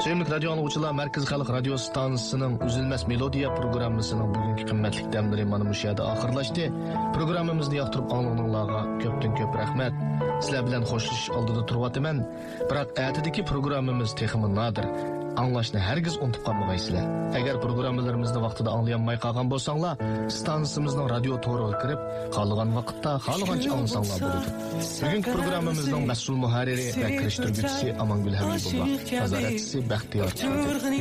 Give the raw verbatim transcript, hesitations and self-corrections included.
Sevimli radyo anlıqçılar, Merkez Xalq Radio Stansiyasının Üzülməz Melodiya programmasının bugünkü qimmatli dəmləri mana bu yerdə axırlaşdı. Programmamızı yoqtirib anlığınızlarga köpdən köp rəhmət. Sizlər bilan xoşluş aldida turvatıman. Biroq ətidəki programmamız texmi nadir. Anlaşını hergiz unutup qalmağaysızlar. Əgər proqramlarımızı vaxtida anlayanmay qalğan bolsanglar, stansiyamızın radio toruğa kirib, xalığan vaqtda, xalığanca anlasanglar boludu. Bugünkü proqramımızın məsul muharriri və kirişdirgüçüsü Amangül Habibullah, nazaretçisi Bəxtiyar.